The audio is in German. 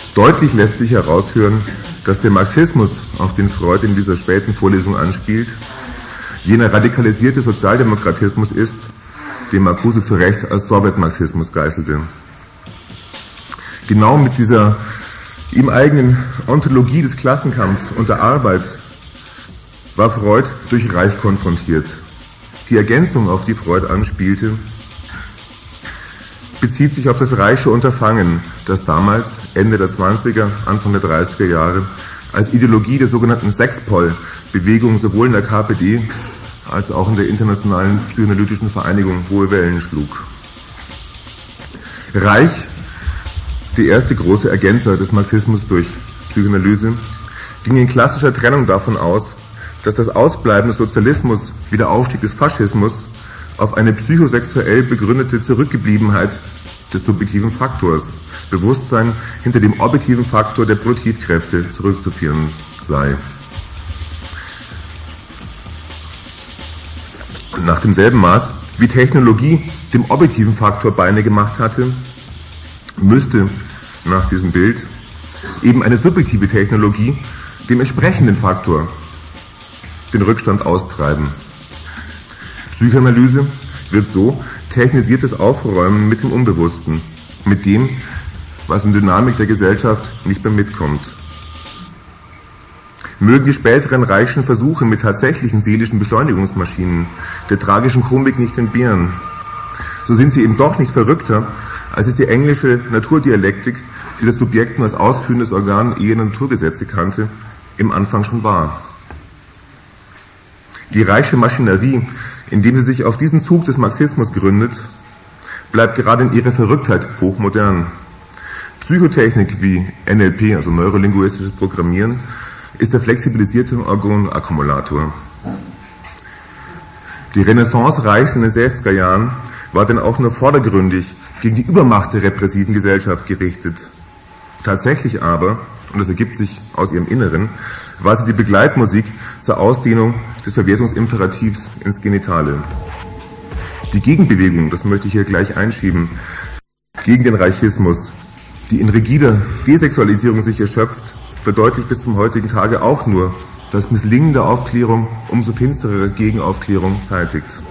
Deutlich lässt sich heraushören, dass der Marxismus, auf den Freud in dieser späten Vorlesung anspielt, jener radikalisierte Sozialdemokratismus ist, den Marcuse zu Recht als Sowjetmarxismus geißelte. Genau mit dieser ihm eigenen Ontologie des Klassenkampfs und der Arbeit war Freud durch Reich konfrontiert. Die Ergänzung, auf die Freud anspielte, bezieht sich auf das Reichsche Unterfangen, das damals, Ende der 20er, Anfang der 30er Jahre, als Ideologie der sogenannten Sexpol-Bewegung sowohl in der KPD als auch in der Internationalen Psychoanalytischen Vereinigung hohe Wellen schlug. Reich, der erste große Ergänzer des Marxismus durch Psychoanalyse, ging in klassischer Trennung davon aus, dass das Ausbleiben des Sozialismus wie der Aufstieg des Faschismus auf eine psychosexuell begründete Zurückgebliebenheit des subjektiven Faktors, Bewusstsein hinter dem objektiven Faktor der Produktivkräfte zurückzuführen sei. Und nach demselben Maß, wie Technologie dem objektiven Faktor Beine gemacht hatte, müsste nach diesem Bild eben eine subjektive Technologie dem entsprechenden Faktor den Rückstand austreiben. Psychoanalyse wird so technisiertes Aufräumen mit dem Unbewussten, mit dem, was in Dynamik der Gesellschaft nicht mehr mitkommt. Mögen die späteren reichen Versuche mit tatsächlichen seelischen Beschleunigungsmaschinen der tragischen Komik nicht entbehren, so sind sie eben doch nicht verrückter, als es die englische Naturdialektik, die das Subjekt nur als ausführendes Organ eher Naturgesetze kannte, im Anfang schon war. Die reiche Maschinerie, indem sie sich auf diesen Zug des Marxismus gründet, bleibt gerade in ihrer Verrücktheit hochmodern. Psychotechnik wie NLP, also neurolinguistisches Programmieren, ist der flexibilisierte Organakkumulator. Die Renaissance Reichs in den 60er Jahren war denn auch nur vordergründig gegen die Übermacht der repressiven Gesellschaft gerichtet. Tatsächlich aber, und das ergibt sich aus ihrem Inneren, war sie die Begleitmusik zur Ausdehnung des Verwertungsimperativs ins Genitale. Die Gegenbewegung, das möchte ich hier gleich einschieben, gegen den Reichismus, die in rigider Desexualisierung sich erschöpft, verdeutlicht bis zum heutigen Tage auch nur, dass Misslingen der Aufklärung umso finstere Gegenaufklärung zeitigt.